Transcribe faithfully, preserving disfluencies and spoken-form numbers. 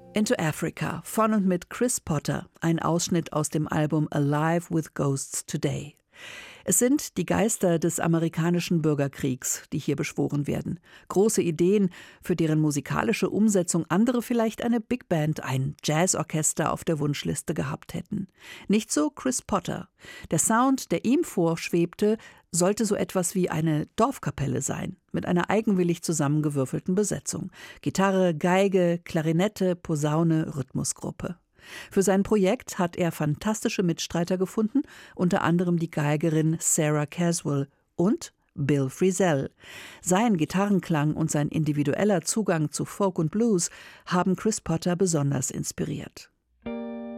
Into Africa von und mit Chris Potter, ein Ausschnitt aus dem Album Alive with Ghosts Today. Es sind die Geister des amerikanischen Bürgerkriegs, die hier beschworen werden. Große Ideen, für deren musikalische Umsetzung andere vielleicht eine Big Band, ein Jazzorchester auf der Wunschliste gehabt hätten. Nicht so Chris Potter. Der Sound, der ihm vorschwebte, sollte so etwas wie eine Dorfkapelle sein, mit einer eigenwillig zusammengewürfelten Besetzung. Gitarre, Geige, Klarinette, Posaune, Rhythmusgruppe. Für sein Projekt hat er fantastische Mitstreiter gefunden, unter anderem die Geigerin Sarah Caswell und Bill Frisell. Sein Gitarrenklang und sein individueller Zugang zu Folk und Blues haben Chris Potter besonders inspiriert.